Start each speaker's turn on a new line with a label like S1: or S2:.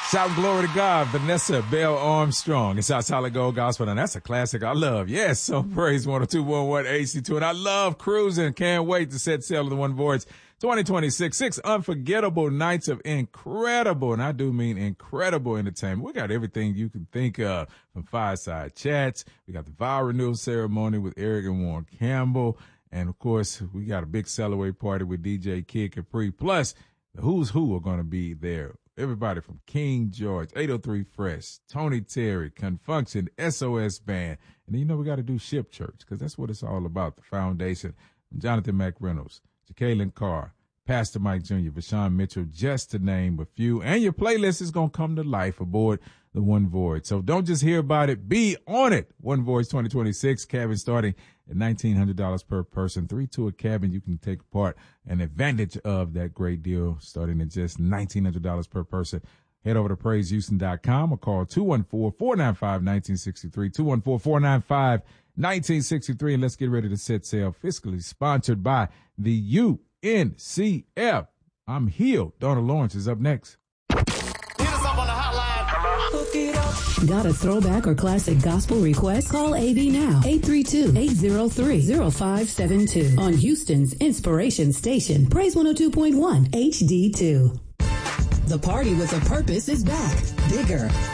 S1: Shout glory to God, Vanessa Bell Armstrong. It's our Solid Gold Gospel, and that's a classic I love. Yes, so praise 102.1 AC2, and I love cruising. Can't wait to set sail to the One Voice 2026. 6 unforgettable nights of incredible, and I do mean incredible entertainment. We got everything you can think of, from fireside chats. We got the vow renewal ceremony with Eric and Warren Campbell, and of course, we got a big celebrate party with DJ Kid Capri. Plus, the who's who are going to be there. Everybody from King George, 803 Fresh, Tony Terry, Confunction, SOS Band. And then, you know, we got to do Ship Church, because that's what it's all about, the foundation. Jonathan McReynolds, Jacqueline Carr, Pastor Mike Jr., Vashawn Mitchell, just to name a few. And your playlist is going to come to life aboard the One Voyage. So don't just hear about it, be on it. One Voyage 2026, cabin starting at $1,900 per person. 3-tour cabin, you can take part and advantage of that great deal starting at just $1,900 per person. Head over to praisehouston.com or call 214-495-1963, 214-495-1963, and let's get ready to set sail. Fiscally sponsored by the UNCF. I'm healed. Donna Lawrence is up next.
S2: Got a throwback or classic gospel request? Call AV now, 832-803-0572 on Houston's Inspiration Station, Praise 102.1 HD2. The party with a purpose is back, bigger,